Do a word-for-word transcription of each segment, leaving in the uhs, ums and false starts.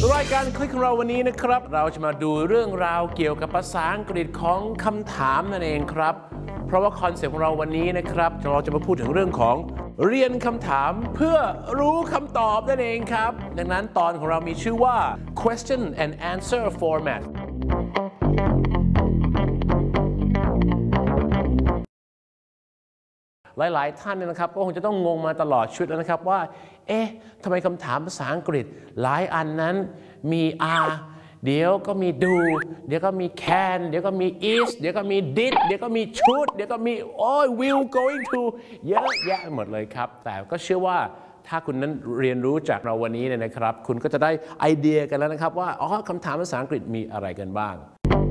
รายการคลิกของเราวันนี้นะครับเราจะมาดูเรื่องราวเกี่ยวกับภาษาอังกฤษของคำถามนั่นเองครับเพราะว่าคอนเซ็ปต์ของเราวันนี้นะครับเราจะมาพูดถึงเรื่องของเรียนคำถามเพื่อรู้คำตอบนั่นเองครับดังนั้นตอนของเรามีชื่อว่า question and answer formatหลายๆท่านเนี่ยนะครับก็คงจะต้องงงมาตลอดชุดแล้วนะครับว่าเอ๊ะทำไมคำถามภาษาอังกฤษหลายอันนั้นมี are เดี๋ยวก็มี do เดี๋ยวก็มี can เดี๋ยวก็มี is เดี๋ยวก็มี did เดี๋ยวก็มี should เดี๋ยวก็มีโอ้ย will going to เยอะแยะหมดเลยครับแต่ก็เชื่อว่าถ้าคุณนั้นเรียนรู้จากเราวันนี้เนี่ยนะครับคุณก็จะได้ไอเดียกันแล้วนะครับว่าอ๋อคำถามภาษาอังกฤษมีอะไรกันบ้าง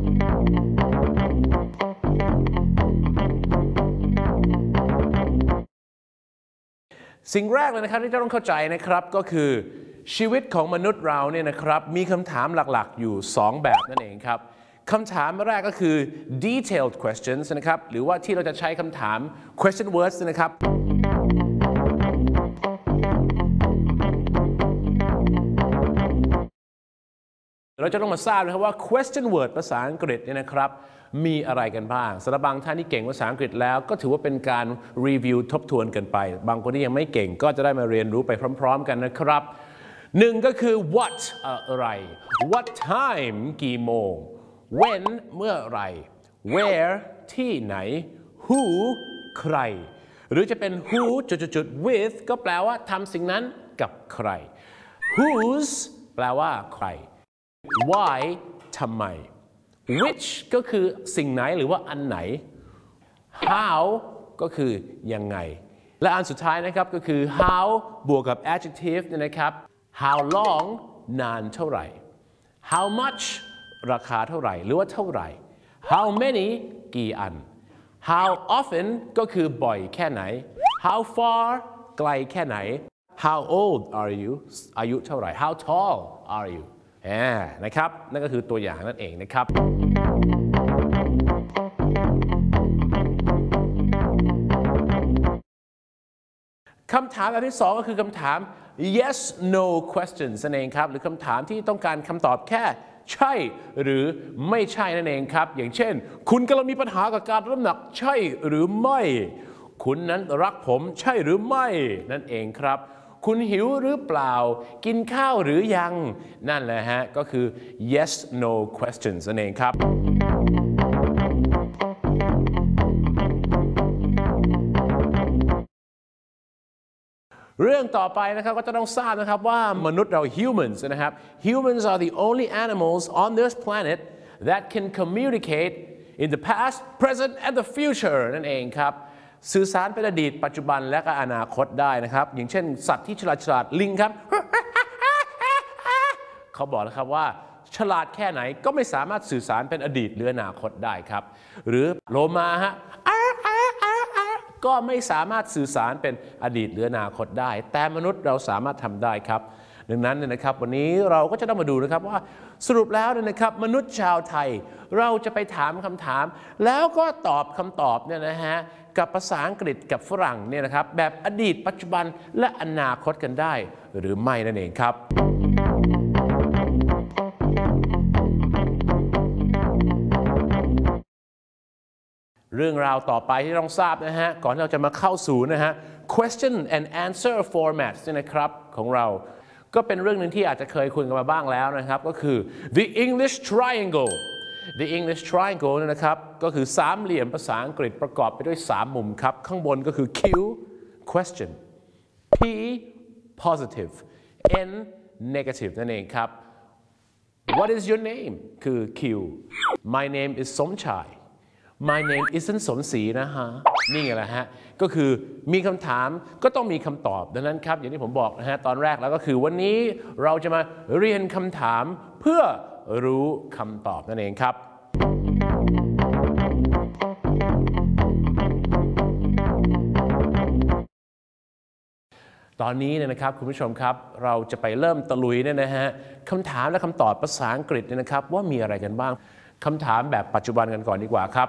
สิ่งแรกเลยนะครับที่จะต้องเข้าใจนะครับก็คือชีวิตของมนุษย์เราเนี่ยนะครับมีคำถามหลักๆอยู่สองแบบนั่นเองครับคำถามแรกก็คือ detailed questions นะครับหรือว่าที่เราจะใช้คำถาม question words นะครับเราจะต้องมาทราบนะครับว่า question word ภาษาอังกฤษเนี่ยนะครับมีอะไรกันบ้างสำหรับบางท่านที่เก่งภาษาอังกฤษแล้วก็ถือว่าเป็นการรีวิวทบทวนกันไปบางคนที่ยังไม่เก่งก็จะได้มาเรียนรู้ไปพร้อมๆกันนะครับหนึ่งก็คือ what อะไร what time กี่โมง when เมื่อไร where ที่ไหน who ใครหรือจะเป็น who จุดๆ with ก็แปลว่าทำสิ่งนั้นกับใคร whose แปลว่าใครwhy ทำไม which ก็คือสิ่งไหนหรือว่าอันไหน how ก็คือยังไงและอันสุดท้ายนะครับก็คือ how บวกกับ adjective เนี่ยนะครับ how long นานเท่าไหร่ how much ราคาเท่าไหร่หรือว่าเท่าไหร่ how many กี่อัน how often ก็คือบ่อยแค่ไหน how far ไกลแค่ไหน how old are you อายุเท่าไหร่ how tall are youนะครับนั่นก็คือตัวอย่างนั่นเองนะครับคำถามแบบที่สองก็คือคำถาม yes no questions นั่นเองครับหรือคำถามที่ต้องการคำตอบแค่ใช่หรือไม่ใช่นั่นเองครับอย่างเช่นคุณกำลังมีปัญหากับการลดน้ำหนักใช่หรือไม่คุณนั้นรักผมใช่หรือไม่นั่นเองครับคุณหิวหรือเปล่ากินข้าวหรือยังนั่นแหละฮะก็คือ yes no questions นั่นเองครับเรื่องต่อไปนะครับก็จะต้องทราบนะครับว่ามนุษย์เรา humans นะครับ humans are the only animals on this planet that can communicate in the past present and the future นั่นเองครับสื่อสารเป็นอดีตปัจจุบันและก็อนาคตได้นะครับอย่างเช่นสัตว์ที่ฉลาดฉลาดลิงครับ เขาบอกนะครับว่าฉลาดแค่ไหนก็ไม่สามารถสื่อสารเป็นอดีตหรืออนาคตได้ครับหรือโลมาฮะก็ไม่สามารถสื่อสารเป็นอดีตหรืออนาคตได้แต่มนุษย์เราสามารถทำได้ครับดังนั้นเนี่ยนะครับวันนี้เราก็จะต้องมาดูนะครับว่าสรุปแล้วเนี่ยนะครับมนุษย์ชาวไทยเราจะไปถามคำถามแล้วก็ตอบคำตอบเนี่ยนะฮะกับภาษาอังกฤษกับฝรั่งเนี่ยนะครับแบบอดีตปัจจุบันและอนาคตกันได้หรือไม่นั่นเองครับเรื่องราวต่อไปที่ต้องทราบนะฮะก่อนที่เราจะมาเข้าสู่นะฮะ question and answer format เนี่ยนะครับของเราก็เป็นเรื่องหนึ่งที่อาจจะเคยคุยกันมาบ้างแล้วนะครับก็คือ the English triangle the English triangle นะครับก็คือสามเหลี่ยมภาษาอังกฤษประกอบไปด้วยสามมุมครับข้างบนก็คือ Q question P positive N negative นั่นเองครับ What is your name คือ Q My name is สมชาย My name isn't สมศรีนะฮะนี่ไงล่ะฮะก็คือมีคำถามก็ต้องมีคำตอบดังนั้นครับอย่างที่ผมบอกนะฮะตอนแรกแล้วก็คือวันนี้เราจะมาเรียนคำถามเพื่อรู้คำตอบนั่นเองครับตอนนี้เนี่ยนะครับคุณผู้ชมครับเราจะไปเริ่มตะลุยเนี่ยนะฮะคำถามและคำตอบภาษาอังกฤษเนี่ยนะครับว่ามีอะไรกันบ้างคำถามแบบปัจจุบันกันก่อนดีกว่าครับ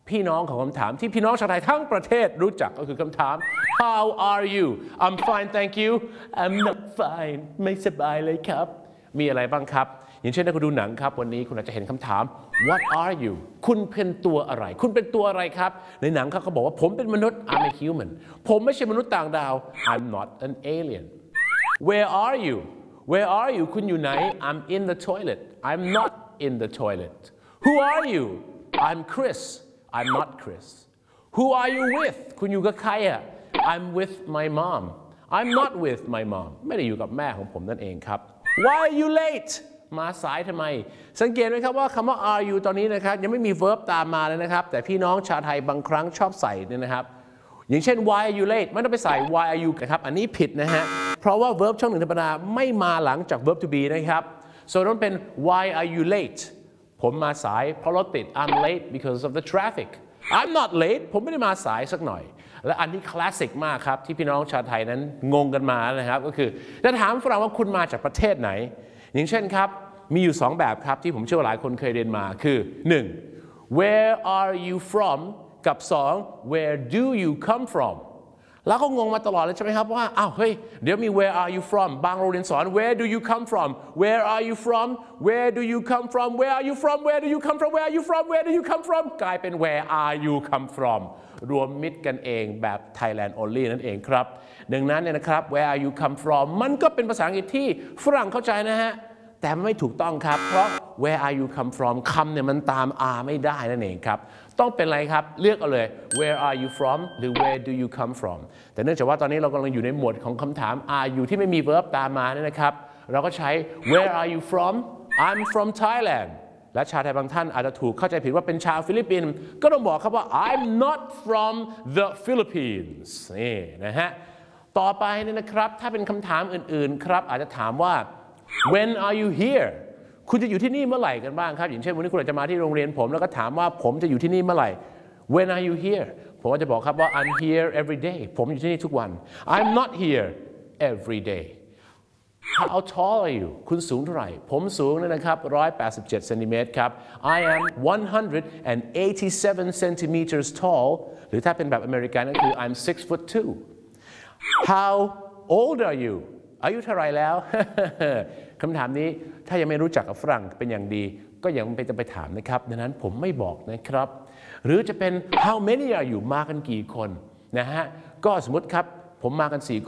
พี่น้องของคำถามที่พี่น้องชาวไทยทั้งประเทศรู้จักก็คือคำถาม How are you I'm fine thank you I'm not fine ไม่สบายเลยครับมีอะไรบ้างครับอย่างเช่นถ้าคุณดูหนังครับวันนี้คุณอาจจะเห็นคำถาม What are you คุณเป็นตัวอะไรคุณเป็นตัวอะไรครับในหนังเขาเขาบอกว่าผมเป็นมนุษย์ I'm a human ผมไม่ใช่มนุษย์ต่างดาว I'm not an alien Where are you Where are you คุณอยู่ไหน I'm in the toilet I'm not in the toilet Who are you I'm Chris I'm not Chris Who are you with คุณอยู่กับใครอะ I'm with my mom I'm not with my mom ไม่ได้อยู่กับแม่ของผมนั่นเองครับ Why are you late มาสายทำไมสังเกตไหมครับว่าคำว่า are you ตอนนี้นะครับยังไม่มี verb ตามมาเลยนะครับแต่พี่น้องชาวไทยบางครั้งชอบใส่เนี่ยนะครับอย่างเช่น why are you late ไม่ต้องไปใส่ why are you นะครับอันนี้ผิดนะฮะเพราะว่า verb ช่องหนึ่งธรรมดาไม่มาหลังจาก verb to be นะครับ so ต้องเป็น why are you late ผมมาสายเพราะรถติด I'm late because of the traffic I'm not late ผมไม่ได้มาสายสักหน่อยและอันที่คลาสสิกมากครับที่พี่น้องชาวไทยนั้นงงกันมานะครับก็คือจะถามฝรั่งว่าคุณมาจากประเทศไหนอย่างเช่นครับมีอยู่สองแบบครับที่ผมเชื่อว่าหลายคนเคยเรียนมาคือหนึ่ง where are you from กับสอง where do you come from แล้วก็งงมาตลอดเลยใช่ไหมครับว่าอ้าวเฮ้ยเดี๋ยวมี where are you from บางโรงเรียนสอน where do you come from where are you from where do you come from where are you from where do you come from where are you from where do you come from กลายเป็น where are you come from รวมมิตรกันเองแบบ Thailand only นั่นเองครับดังนั้นเนี่ยนะครับ where are you come from มันก็เป็นภาษาอังกฤษที่ฝรั่งเข้าใจนะฮะแต่ไม่ถูกต้องครับเพราะ where are you come from คำเนี่ยมันตาม are ไม่ได้นั่นเองครับต้องเป็นอะไรครับเลือกเอาเลย where are you from หรือ where do you come from แต่เนื่องจากว่าตอนนี้เรากำลังอยู่ในหมวดของคำถาม are you ที่ไม่มี verb ตามมาเนี่ยนะครับเราก็ใช้ where are you from I'm from Thailand และชาวไทยบางท่านอาจจะถูกเข้าใจผิดว่าเป็นชาวฟิลิปปินส์ก็ต้องบอกครับว่า I'm not from the Philippines นี่นะฮะต่อไปเนี่ยนะครับถ้าเป็นคำถามอื่นๆครับอาจจะถามว่า when are you here คุณจะอยู่ที่นี่เมื่อไหร่กันบ้างครับอย่างเช่นวันนี้คุณอาจจะมาที่โรงเรียนผมแล้วก็ถามว่าผมจะอยู่ที่นี่เมื่อไหร่ when are you here ผมก็จะบอกครับว่า I'm here every day ผมอยู่ที่นี่ทุกวัน I'm not here every day How tall are you คุณสูงเท่าไหร่ผมสูงนะครับหนึ่งร้อยแปดสิบเจ็ดเซนติเมตรครับ I am one hundred eighty-seven centimeters tall หรือถ้าเป็นแบบอเมริกันก็คือ I'm six foot two How old are you อายุเท่าไหร่แล้ว คำถามนี้ถ้ายังไม่รู้จักกับฝรั่งเป็นอย่างดีก็ยังไม่ต้องไปถามนะครับดังนั้นผมไม่บอกนะครับหรือจะเป็น How many are you มากันกี่คนนะฮะก็สมมติครับผมมากันสี่คน